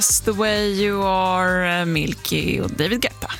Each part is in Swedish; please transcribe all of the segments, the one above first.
The Way You Are, Milky och David Guetta.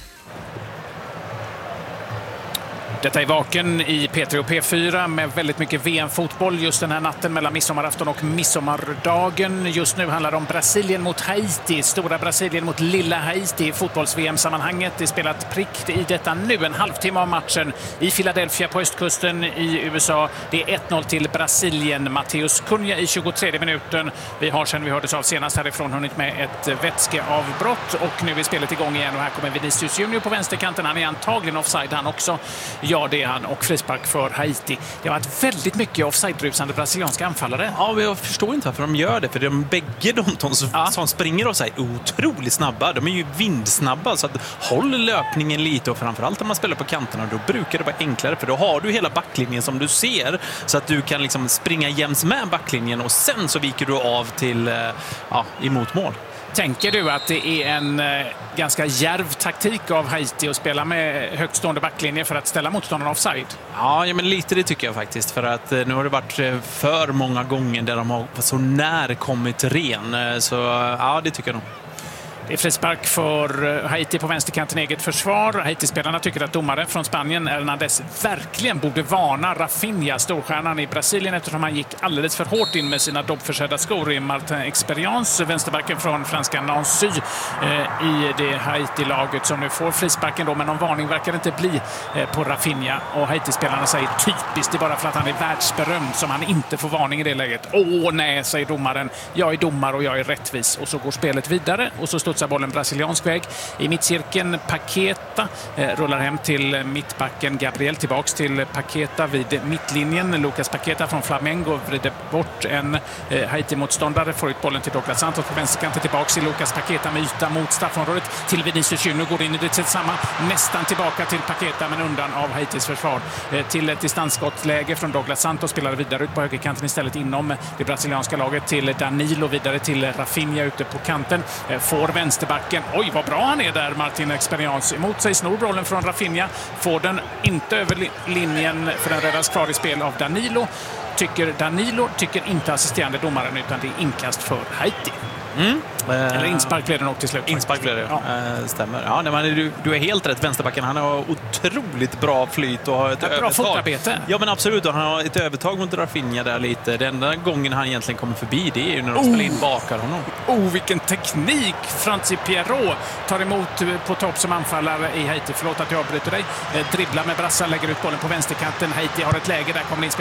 Detta är Vaken i P3 och P4 med väldigt mycket VM-fotboll just den här natten mellan midsommarafton och midsommardagen. Just nu handlar det om Brasilien mot Haiti. Stora Brasilien mot lilla Haiti i fotbolls-VM-sammanhanget. Det är spelat prick i detta nu. En halvtimme av matchen i Philadelphia på östkusten i USA. Det är 1-0 till Brasilien. Matheus Cunha i 23 minuten. Vi har sedan vi hördes av senast härifrån hunnit med ett vätskeavbrott. Och nu är spelet igång igen och här kommer Vinicius Junior på vänsterkanten. Han är antagligen offside han också. Ja, det är han, och frispark för Haiti. Det har varit väldigt mycket offside-rusande brasilianska anfallare. Ja, men jag förstår inte varför de gör det. För bägge de som springer offside är otroligt snabba. De är ju vindsnabba, så att håll löpningen lite. Och framförallt om man spelar på kanterna, då brukar det vara enklare. För då har du hela backlinjen som du ser. Så att du kan liksom springa jäms med backlinjen. Och sen så viker du av till emot mål. Tänker du att det är en ganska djärv taktik av Haiti att spela med högtstående backlinjer för att ställa motståndarna offside? Ja, men lite det tycker jag faktiskt. För att nu har det varit för många gånger där de har så när kommit ren. Så ja, det tycker jag nog. Det är frispark för Haiti på vänsterkanten eget försvar. Haiti-spelarna tycker att domaren från Spanien, Hernandez, verkligen borde varna Rafinha, storstjärnan i Brasilien, eftersom han gick alldeles för hårt in med sina dobbförsedda skor i Martin Experience, vänsterbacken från franska Nancy, i det Haiti-laget som nu får frisparken då, men någon varning verkar det inte bli på Rafinha. Och Haiti-spelarna säger typiskt, det är bara för att han är världsberömd som han inte får varning i det läget. Åh nej, säger domaren. Jag är domare och jag är rättvis. Och så går spelet vidare och så studsar bollen brasiliansk väg i mittcirkeln. Paqueta rullar hem till mittbacken Gabriel, tillbaks till Paqueta vid mittlinjen. Lucas Paqueta från Flamengo vrider bort en Haiti-motståndare, får ut bollen till Douglas Santos på vänsterkanten, tillbaks till Lucas Paqueta med yta mot straffområdet till Vinicius Junior, går in i det samma, nästan tillbaka till Paqueta men undan av Haitis försvar. Till ett distansskottläge från Douglas Santos, spelar vidare ut på högerkanten istället inom det brasilianska laget till Danilo, vidare till Rafinha ute på kanten, får vänsterbacken. Oj, vad bra han är där, Martin Experience. Emot sig snor bollen från Rafinha. Får den inte över linjen för den räddas kvar i spel av Danilo. Tycker inte assisterande domaren, utan det är inkast för Haiti. Eller inspark blev det nog till slut. Inspark blev det, stämmer. Ja, du är helt rätt. Vänsterbacken, han har otroligt bra flyt och har ett övertag. Bra fotarbete. Ja, men absolut. Och han har ett övertag mot Rafinha där lite. Den enda gången han egentligen kommer förbi, det är ju när de spelar in bakar honom. Vilken teknik! Francis Pierrot tar emot på topp som anfallare i Haiti. Förlåt att jag avbryter dig. Dribblar med brassar, lägger ut bollen på vänsterkanten. Haiti har ett läge, där kommer in